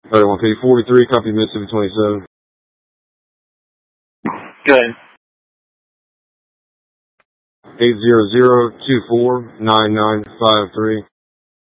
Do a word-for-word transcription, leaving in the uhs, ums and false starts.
thirty-one P forty-three, copy Mississippi twenty-seven. Good. eight zero zero two four nine nine five three.